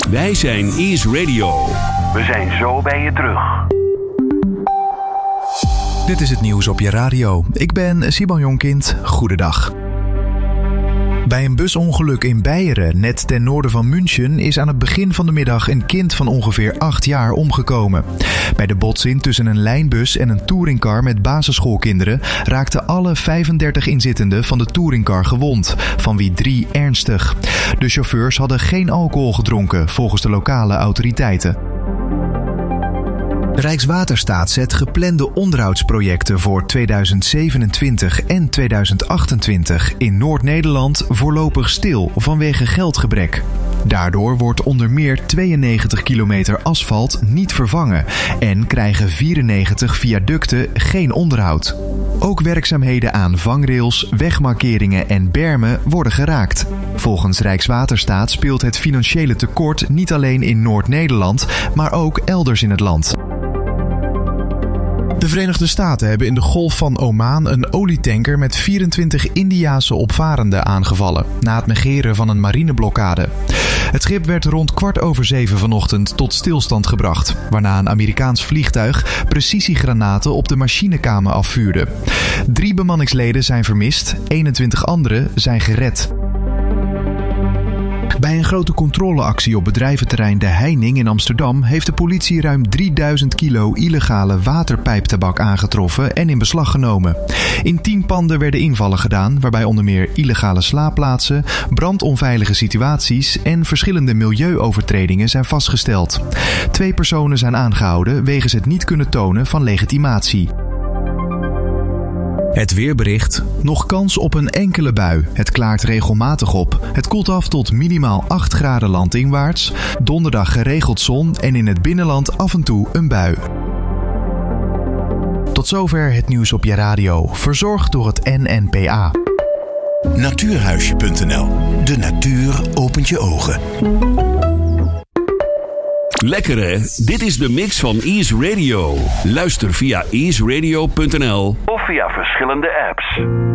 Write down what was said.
Wij zijn Ease Radio. We zijn zo bij je terug. Dit is het nieuws op je radio. Ik ben Siban Jonkind. Goedendag. Bij een busongeluk in Beieren, net ten noorden van München, is aan het begin van de middag een kind van ongeveer 8 jaar omgekomen. Bij de botsing tussen een lijnbus en een touringcar met basisschoolkinderen raakten alle 35 inzittenden van de touringcar gewond, van wie 3 ernstig. De chauffeurs hadden geen alcohol gedronken, volgens de lokale autoriteiten. Rijkswaterstaat zet geplande onderhoudsprojecten voor 2027 en 2028 in Noord-Nederland voorlopig stil vanwege geldgebrek. Daardoor wordt onder meer 92 kilometer asfalt niet vervangen en krijgen 94 viaducten geen onderhoud. Ook werkzaamheden aan vangrails, wegmarkeringen en bermen worden geraakt. Volgens Rijkswaterstaat speelt het financiële tekort niet alleen in Noord-Nederland, maar ook elders in het land. De Verenigde Staten hebben in de Golf van Oman een olietanker met 24 Indiase opvarenden aangevallen, na het negeren van een marineblokkade. Het schip werd rond 6:15 vanochtend tot stilstand gebracht, waarna een Amerikaans vliegtuig precisiegranaten op de machinekamer afvuurde. 3 bemanningsleden zijn vermist, 21 anderen zijn gered. Bij een grote controleactie op bedrijventerrein De Heining in Amsterdam heeft de politie ruim 3000 kilo illegale waterpijptabak aangetroffen en in beslag genomen. In 10 panden werden invallen gedaan, waarbij onder meer illegale slaapplaatsen, brandonveilige situaties en verschillende milieuovertredingen zijn vastgesteld. 2 personen zijn aangehouden wegens het niet kunnen tonen van legitimatie. Het weerbericht. Nog kans op een enkele bui. Het klaart regelmatig op. Het koelt af tot minimaal 8 graden landinwaarts. Donderdag geregeld zon en in het binnenland af en toe een bui. Tot zover het nieuws op je radio. Verzorgd door het NNPA. Natuurhuisje.nl. De natuur opent je ogen. Lekker hè? Dit is de mix van Ease Radio. Luister via easeradio.nl of via verschillende apps.